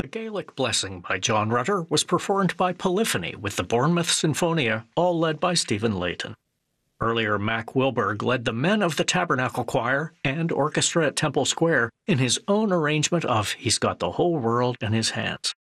The Gaelic Blessing by John Rutter was performed by Polyphony with the Bournemouth Sinfonia, all led by Stephen Layton. Earlier, Mac Wilberg led the Men of the Tabernacle Choir and orchestra at Temple Square in his own arrangement of He's Got the Whole World in His Hands.